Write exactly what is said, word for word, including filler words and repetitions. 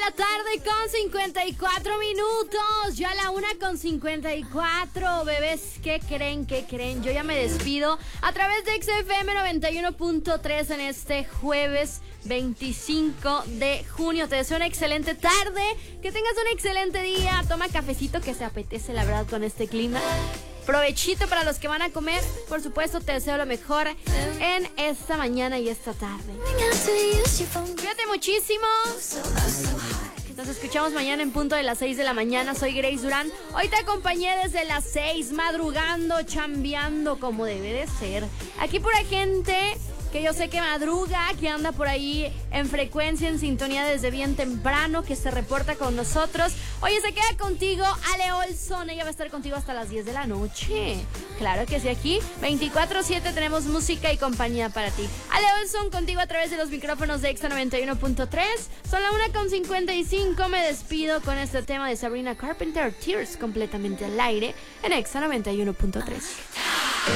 la tarde con cincuenta y cuatro minutos. Ya la una con cincuenta y cuatro. Bebés, ¿qué creen? ¿Qué creen? Yo ya me despido a través de X F M noventa y uno punto tres en este jueves veinticinco de junio. Te deseo una excelente tarde, que tengas un excelente día. Toma cafecito que se apetece, la verdad, con este clima. Provechito para los que van a comer. Por supuesto, te deseo lo mejor en esta mañana y esta tarde. Cuídate muchísimo. Nos escuchamos mañana en punto de las seis de la mañana. Soy Grace Durán. Hoy te acompañé desde las seis, madrugando, chambeando como debe de ser. Aquí pura gente que yo sé que madruga, que anda por ahí en frecuencia, en sintonía desde bien temprano, que se reporta con nosotros. Oye, se queda contigo Ale Olson, ella va a estar contigo hasta las diez de la noche. Claro que sí, aquí veinticuatro siete tenemos música y compañía para ti. Ale Olson contigo a través de los micrófonos de Exa noventa y uno punto tres. Son la una con cincuenta y cinco, me despido con este tema de Sabrina Carpenter, Tears, completamente al aire en Exa noventa y uno punto tres.